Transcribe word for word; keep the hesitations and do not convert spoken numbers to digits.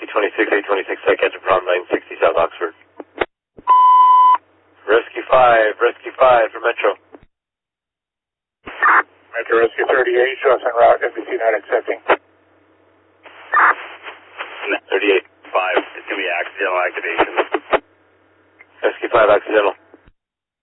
twenty-six, eight twenty-six, Catch a Prom nine sixty South Oxford. Rescue five, Rescue five for Metro. Metro Rescue thirty-eight, show us en route, F B C not accepting. thirty-eight. five, it's going to be accidental activation. Rescue five, accidental.